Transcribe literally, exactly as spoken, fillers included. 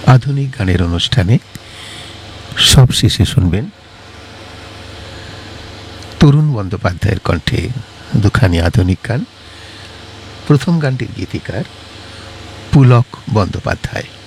আধুনিক গানের অনুষ্ঠানে সবশেষে শুনবেন তরুণ বন্দ্যোপাধ্যায়ের কণ্ঠে দুখানি আধুনিক গান। প্রথম গানটির গীতিকার পুলক বন্দ্যোপাধ্যায়।